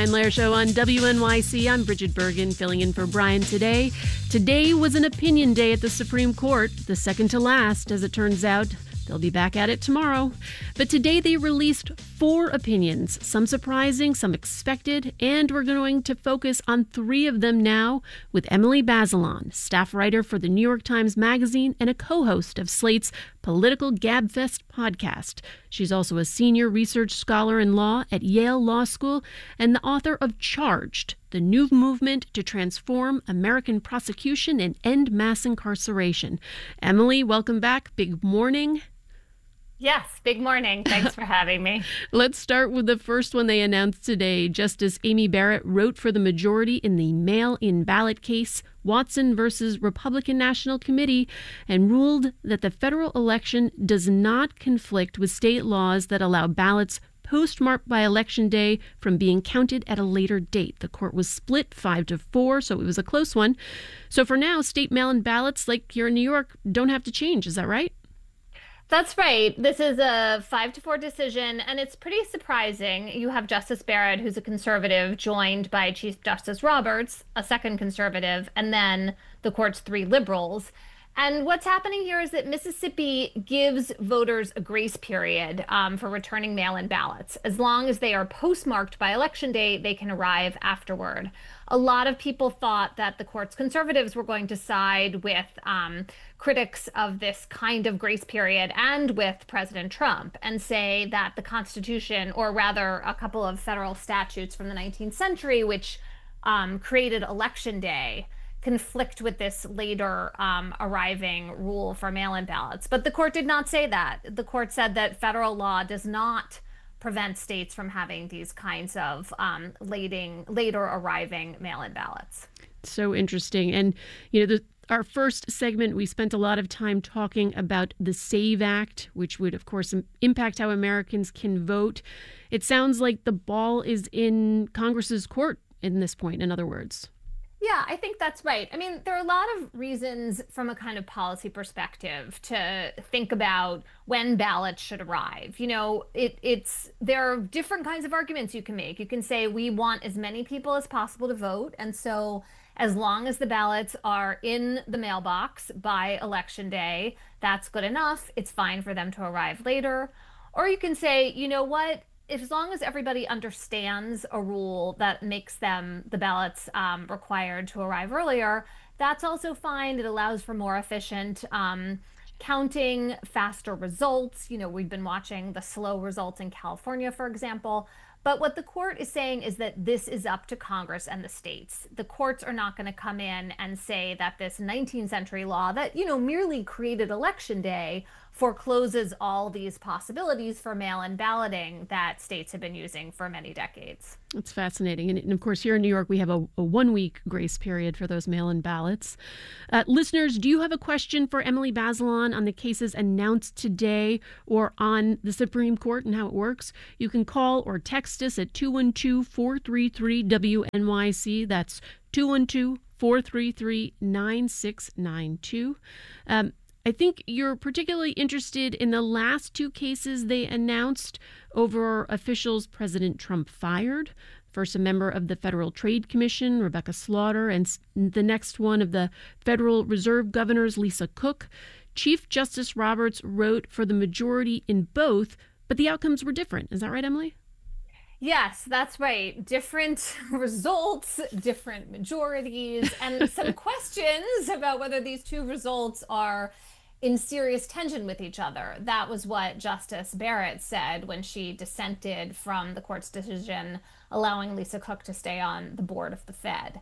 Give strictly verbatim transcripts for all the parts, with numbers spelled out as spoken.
Brian Lehrer Show on W N Y C. I'm Bridget Bergen, filling in for Brian today. Today was an opinion day at the Supreme Court, the second to last, as it turns out. They'll be back at it tomorrow. But today they released four opinions, some surprising, some expected, and we're going to focus on three of them now with Emily Bazelon, staff writer for the New York Times Magazine and a co-host of Slate's Political Gabfest podcast. She's also a senior research scholar in law at Yale Law School and the author of Charged, the new movement to transform American prosecution and end mass incarceration. Emily, welcome back. Big morning. Yes, big morning. Thanks for having me. Let's start with the first one they announced today. Justice Amy Barrett wrote for the majority in the mail-in ballot case, Watson versus Republican National Committee, and ruled that the federal election does not conflict with state laws that allow ballots postmarked by Election Day from being counted at a later date. The court was split five to four, so it was a close one. So for now, state mail-in ballots, like here in New York, don't have to change. Is that right? That's right. This is a five to four decision, and it's pretty surprising. You have Justice Barrett, who's a conservative, joined by Chief Justice Roberts, a second conservative, and then the court's three liberals. And what's happening here is that Mississippi gives voters a grace period um, for returning mail-in ballots. As long as they are postmarked by Election Day, they can arrive afterward. A lot of people thought that the court's conservatives were going to side with um, critics of this kind of grace period and with President Trump and say that the Constitution, or rather a couple of federal statutes from the nineteenth century, which um, created Election Day, conflict with this later um, arriving rule for mail-in ballots. But the court did not say that. The court said that federal law does not prevent states from having these kinds of um, lating, later arriving mail-in ballots. So interesting. And, you know, the, our first segment, we spent a lot of time talking about the SAVE Act, which would, of course, impact how Americans can vote. It sounds like the ball is in Congress's court in this point, in other words. Yeah, I think that's right. I mean, there are a lot of reasons from a kind of policy perspective to think about when ballots should arrive. You know, it, it's there are different kinds of arguments you can make. You can say we want as many people as possible to vote. And so as long as the ballots are in the mailbox by Election Day, that's good enough. It's fine for them to arrive later. Or you can say, you know what? If, as long as everybody understands a rule that makes them the ballots um, required to arrive earlier, that's also fine. It allows for more efficient um, counting, faster results. You know, we've been watching the slow results in California, for example. But what the court is saying is that this is up to Congress and the states. The courts are not going to come in and say that this nineteenth century law that, you know, merely created Election Day forecloses all these possibilities for mail-in balloting that states have been using for many decades. It's fascinating. And, and of course, here in New York, we have a, a one-week grace period for those mail-in ballots. Uh, listeners, do you have a question for Emily Bazelon on the cases announced today or on the Supreme Court and how it works? You can call or text us at two one two, four three three, W N Y C. That's two one two, four three three, nine six nine two. Um, I think you're particularly interested in the last two cases they announced over officials President Trump fired. First, a member of the Federal Trade Commission, Rebecca Slaughter, and the next one of the Federal Reserve Governors, Lisa Cook. Chief Justice Roberts wrote for the majority in both, but the outcomes were different. Is that right, Emily? Yes, that's right. Different results, different majorities, and some questions about whether these two results are in serious tension with each other. That was what Justice Barrett said when she dissented from the court's decision allowing Lisa Cook to stay on the board of the Fed.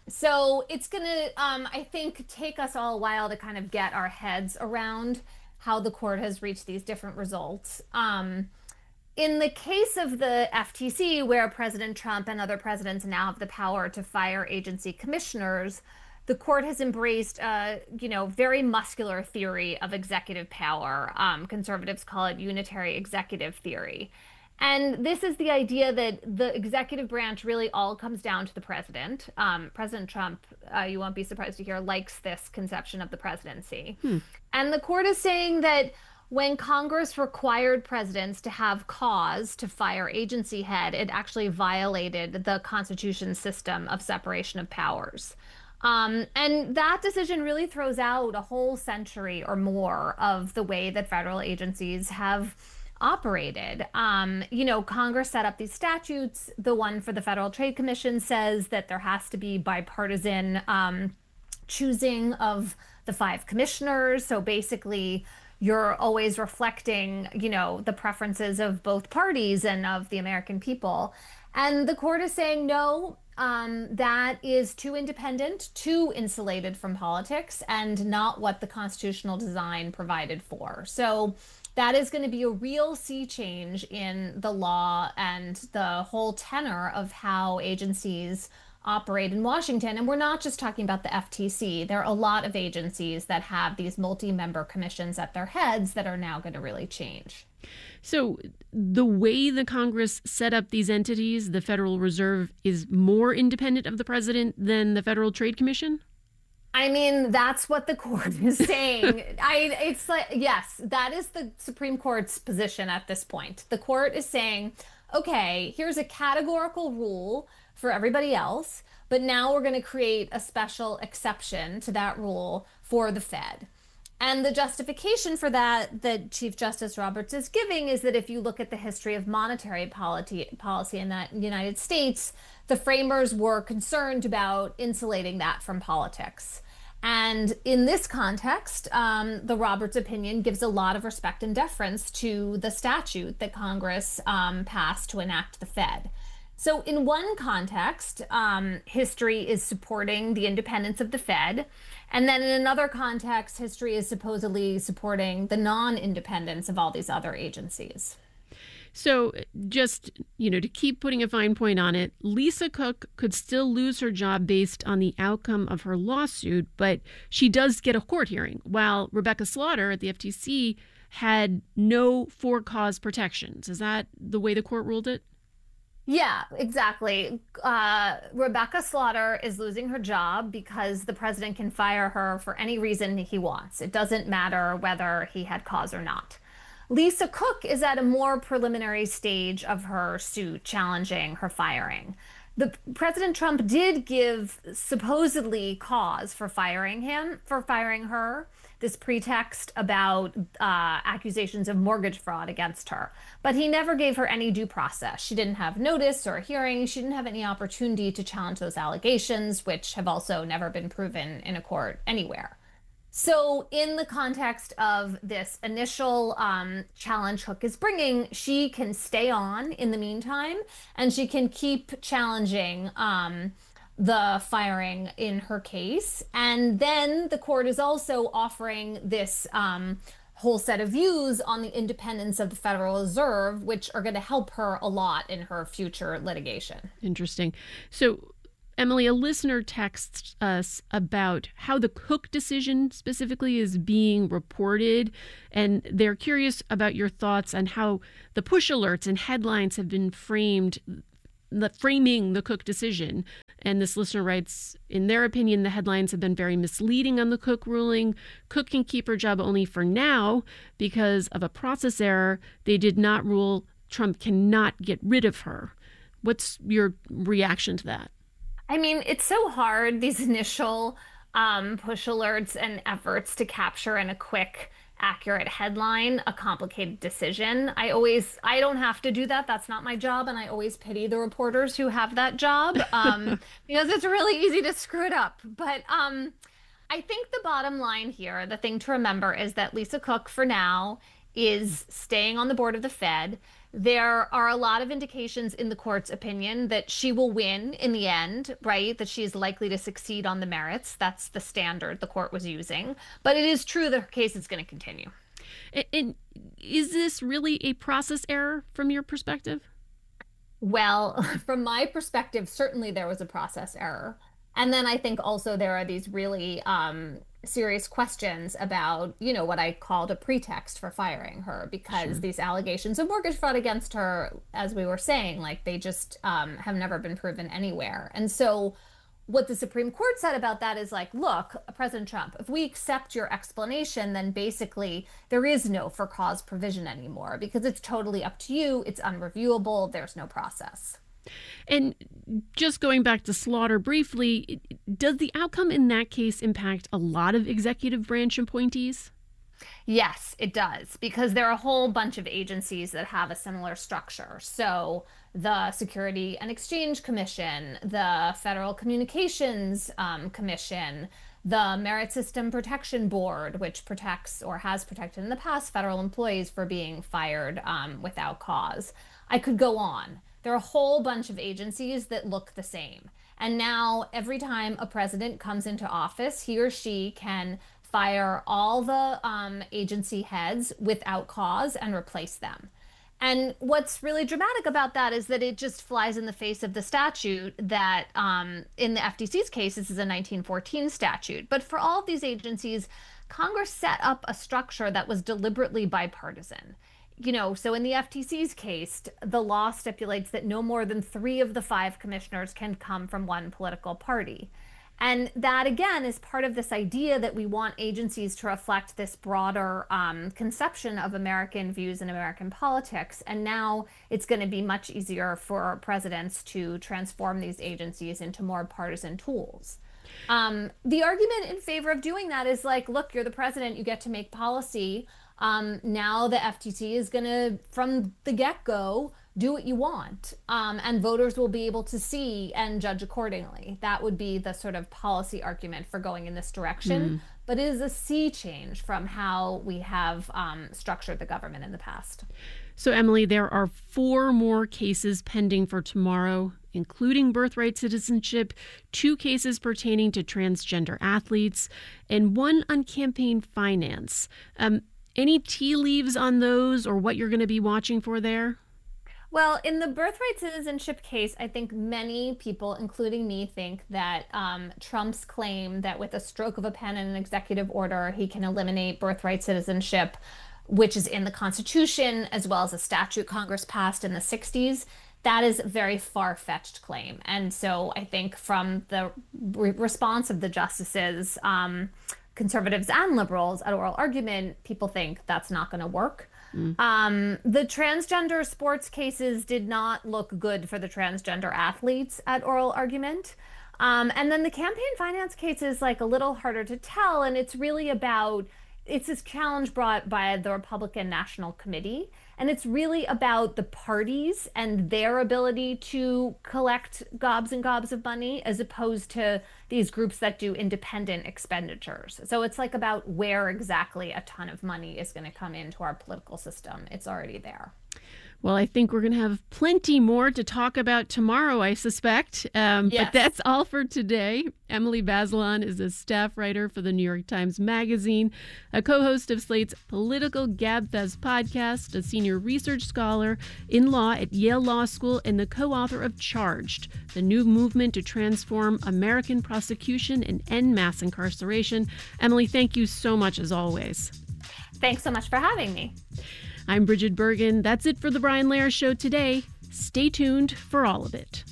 So it's going to, um, I think, take us all a while to kind of get our heads around how the court has reached these different results. Um, in the case of the F T C, where President Trump and other presidents now have the power to fire agency commissioners, the court has embraced a, you know, very muscular theory of executive power. Um, conservatives call it unitary executive theory. And this is the idea that the executive branch really all comes down to the president. Um, President Trump, uh, you won't be surprised to hear, likes this conception of the presidency. Hmm. And the court is saying that when Congress required presidents to have cause to fire agency head, it actually violated the Constitution's system of separation of powers. Um, and that decision really throws out a whole century or more of the way that federal agencies have operated. Um, you know, Congress set up these statutes. The one for the Federal Trade Commission says that there has to be bipartisan um, choosing of the five commissioners. So basically, you're always reflecting, you know, the preferences of both parties and of the American people. And the court is saying no, um, that is too independent, too insulated from politics, and not what the constitutional design provided for. So that is going to be a real sea change in the law and the whole tenor of how agencies operate in Washington. And we're not just talking about the F T C. There are a lot of agencies that have these multi-member commissions at their heads that are now going to really change. So the way the Congress set up these entities, the Federal Reserve, is more independent of the president than the Federal Trade Commission? I mean, that's what the court is saying. I, it's like, yes, that is the Supreme Court's position at this point. The court is saying, okay, here's a categorical rule for everybody else, but now we're going to create a special exception to that rule for the Fed. And the justification for that that Chief Justice Roberts is giving is that if you look at the history of monetary policy, policy in the United States, the framers were concerned about insulating that from politics. And in this context, um, the Roberts opinion gives a lot of respect and deference to the statute that Congress um, passed to enact the Fed. So in one context, um, history is supporting the independence of the Fed. And then in another context, history is supposedly supporting the non-independence of all these other agencies. So just, you know, to keep putting a fine point on it, Lisa Cook could still lose her job based on the outcome of her lawsuit, but she does get a court hearing, while Rebecca Slaughter at the F T C had no for-cause protections. Is that the way the court ruled it? Yeah, exactly. Uh, Rebecca Slaughter is losing her job because the president can fire her for any reason he wants. It doesn't matter whether he had cause or not. Lisa Cook is at a more preliminary stage of her suit challenging her firing. The President Trump did give supposedly cause for firing him, for firing her, this pretext about uh, accusations of mortgage fraud against her. But he never gave her any due process. She didn't have notice or a hearing. She didn't have any opportunity to challenge those allegations, which have also never been proven in a court anywhere. So, in the context of this initial um, challenge Hook is bringing, she can stay on in the meantime, and she can keep challenging um, the firing in her case. And then the court is also offering this um, whole set of views on the independence of the Federal Reserve, which are going to help her a lot in her future litigation. Interesting. So, Emily, a listener texts us about how the Cook decision specifically is being reported, and they're curious about your thoughts on how the push alerts and headlines have been framed, the framing the Cook decision. And this listener writes, in their opinion, the headlines have been very misleading on the Cook ruling. Cook can keep her job only for now because of a process error. They did not rule Trump cannot get rid of her. What's your reaction to that? I mean, it's so hard, these initial um, push alerts and efforts to capture in a quick, accurate headline a complicated decision. I always, I don't have to do that. That's not my job. And I always pity the reporters who have that job um, because it's really easy to screw it up. But um, I think the bottom line here, the thing to remember is that Lisa Cook, for now, is staying on the board of the Fed. There are a lot of indications in the court's opinion that she will win in the end, right? That she is likely to succeed on the merits. That's the standard the court was using. But it is true that her case is going to continue. And is this really a process error from your perspective? Well, from my perspective, certainly there was a process error. And then I think also there are these really um, serious questions about, you know, what I called a pretext for firing her, because sure. These allegations of mortgage fraud against her, as we were saying, like they just um, have never been proven anywhere. And so what the Supreme Court said about that is like, look, President Trump, if we accept your explanation, then basically there is no for cause provision anymore because it's totally up to you. It's unreviewable. There's no process. And just going back to Slaughter briefly, does the outcome in that case impact a lot of executive branch appointees? Yes, it does, because there are a whole bunch of agencies that have a similar structure. So the Security and Exchange Commission, the Federal Communications um, Commission, the Merit System Protection Board, which protects or has protected in the past federal employees for being fired um, without cause. I could go on. There are a whole bunch of agencies that look the same. And now every time a president comes into office, he or she can fire all the um, agency heads without cause and replace them. And what's really dramatic about that is that it just flies in the face of the statute that um, in the F T C's case, this is a nineteen fourteen statute. But for all of these agencies, Congress set up a structure that was deliberately bipartisan. You know, so in the F T C's case, the law stipulates that no more than three of the five commissioners can come from one political party. And that, again, is part of this idea that we want agencies to reflect this broader um, conception of American views and American politics. And now it's going to be much easier for presidents to transform these agencies into more partisan tools. Um, the argument in favor of doing that is like, look, you're the president, you get to make policy. Um, now the F T C is going to, from the get-go, do what you want, um, and voters will be able to see and judge accordingly. That would be the sort of policy argument for going in this direction. Mm. But it is a sea change from how we have um, structured the government in the past. So, Emily, there are four more cases pending for tomorrow, including birthright citizenship, two cases pertaining to transgender athletes, and one on campaign finance. Um, any tea leaves on those or what you're going to be watching for there? Well, in the birthright citizenship case, I think many people, including me, think that um, Trump's claim that with a stroke of a pen and an executive order, he can eliminate birthright citizenship, which is in the Constitution, as well as a statute Congress passed in the sixties, that is a very far-fetched claim. And so I think from the re- response of the justices, um, conservatives and liberals at oral argument, people think that's not going to work. Mm. Um, the transgender sports cases did not look good for the transgender athletes at oral argument. Um, and then the campaign finance case is like a little harder to tell. And it's really about, it's this challenge brought by the Republican National Committee. And it's really about the parties and their ability to collect gobs and gobs of money as opposed to these groups that do independent expenditures. So it's like about where exactly a ton of money is going to come into our political system. It's already there. Well, I think we're going to have plenty more to talk about tomorrow, I suspect. Um, yes. But that's all for today. Emily Bazelon is a staff writer for the New York Times Magazine, a co-host of Slate's Political Gabfest podcast, a senior research scholar in law at Yale Law School, and the co-author of Charged, the new movement to transform American prosecution and end mass incarceration. Emily, thank you so much as always. Thanks so much for having me. I'm Bridget Bergen. That's it for The Brian Lehrer Show today. Stay tuned for all of it.